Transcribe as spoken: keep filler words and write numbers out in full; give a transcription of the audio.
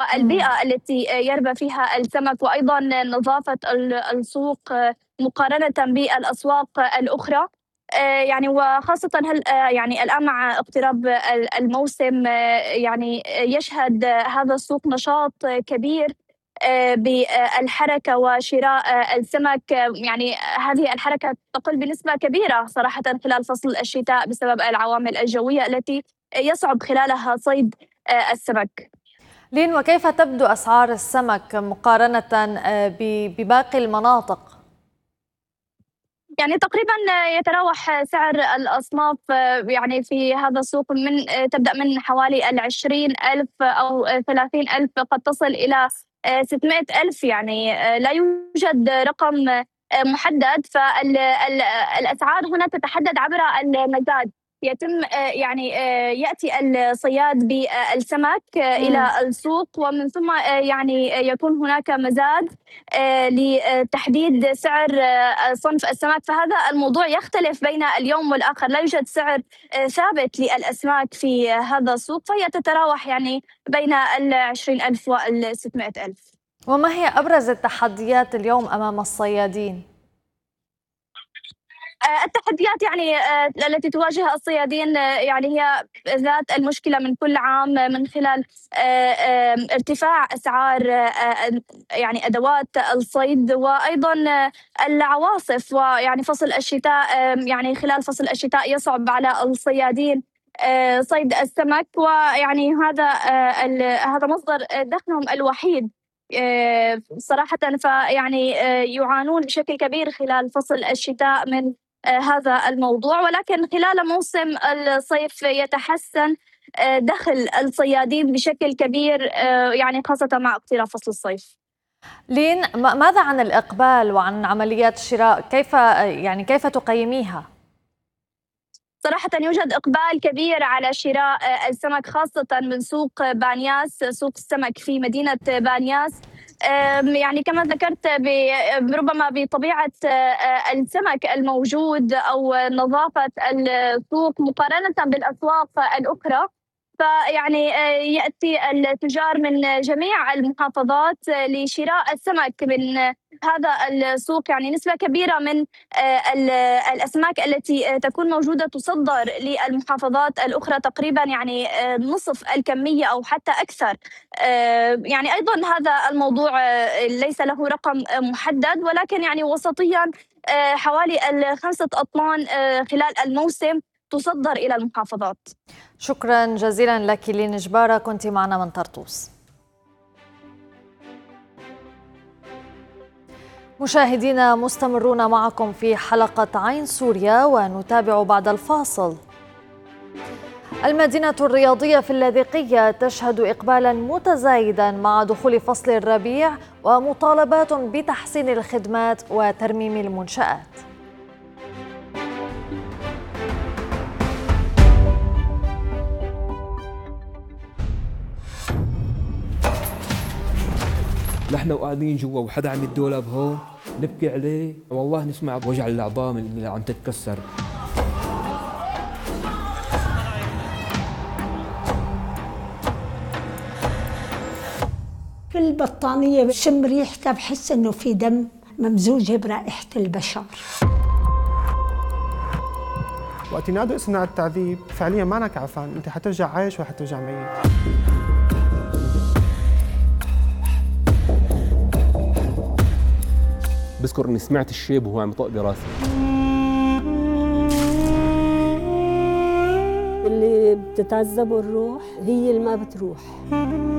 والبيئة التي يربى فيها السمك، وأيضًا نظافة ال السوق مقارنةً بالأسواق الأخرى. آآ يعني وخاصةً هل آآ يعني الآن مع اقتراب ال الموسم، آه، يعني يشهد هذا السوق نشاط كبير آآ بالحركة وشراء السمك. آه، يعني هذه الحركة تقل بنسبة كبيرة صراحةً خلال فصل الشتاء بسبب العوامل الجوية التي يصعب خلالها صيد آآ السمك. لين، وكيف تبدو أسعار السمك مقارنة آه، ب- بباقي المناطق؟ يعني تقريبًا يتراوح سعر الأصناف يعني في هذا السوق من تبدأ من حوالي العشرين ألف أو ثلاثين ألف، قد تصل إلى آآ ستمائة ألف. يعني لا يوجد رقم محدد. فال ال الأسعار هنا تتحدد عبر المزاد. يتم آآ يعني آآ يأتي الصياد بالسمك مم. إلى السوق، ومن ثم آآ يعني يكون هناك مزاد آآ لتحديد سعر آآ صنف السمك. فهذا الموضوع يختلف بين اليوم والآخر، لا يوجد سعر آآ ثابت للأسماك في هذا السوق، فهي تتراوح يعني بين العشرين ألف والستمائة ألف. وما هي أبرز التحديات اليوم أمام الصيادين؟ آآ التحديات يعني آآ التي تواجه الصيادين، آه، يعني هي ذات المشكلة من كل عام، آه، من خلال آآ آمم ارتفاع أسعار آآ يعني أدوات الصيد، وأيضًا آه، العواصف. ويعني فصل الشتاء، آمم يعني خلال فصل الشتاء يصعب على الصيادين آآ صيد السمك، ويعني هذا آآ ال هذا مصدر دخلهم الوحيد آآ صراحةً. فيعني آآ يعانون بشكل كبير خلال فصل الشتاء من آه، هذا الموضوع، ولكن خلال موسم الصيف يتحسن آه، دخل الصيادين بشكل كبير، آه، يعني خاصة مع اقتراب فصل الصيف. لين، م- ماذا عن الإقبال وعن عمليات الشراء؟ كيف يعني كيف تقيميها؟ صراحة يوجد إقبال كبير على شراء آه، السمك، خاصة من سوق بانياس، سوق السمك في مدينة بانياس. آم، يعني كما ذكرت ب- ربما بطبيعة آه، آه، السمك الموجود أو نظافة السوق مقارنة بالأسواق الأخرى. فيعني آه، يأتي التجار من جميع المحافظات آه، لشراء السمك من هذا السوق. يعني نسبة كبيرة من آه، ال- الأسماك التي آه، تكون موجودة تصدر للمحافظات الأخرى، تقريبا يعني آه، نصف الكمية أو حتى أكثر. آه، يعني أيضا هذا الموضوع آه، ليس له رقم آه، محدد، ولكن يعني وسطيا آه، حوالي الخمسة أطنان آه، خلال الموسم تصدر إلى المحافظات. شكرا جزيلا لك لين جبارة، كنت معنا من طرطوس. مشاهدينا، مستمرون معكم في حلقة عين سوريا، ونتابع بعد الفاصل. المدينة الرياضية في اللاذقية تشهد إقبالا متزايدا مع دخول فصل الربيع، ومطالبات بتحسين الخدمات وترميم المنشآت. نحن وقاعدين جوا وحدا عم الدولاب هون نبكي عليه، والله نسمع بوجع العظام اللي عم تتكسر. في البطانية بشم ريحتها، بحس إنه في دم ممزوجة برائحة البشر. وقت ينادوا صناعة التعذيب فعليا ما أنا عفان، أنت حترجع عايش وحترجع ميت. بذكر اني سمعت الشيب وهو عم يطق براسي. اللي بتتعذب الروح هي اللي ما بتروح.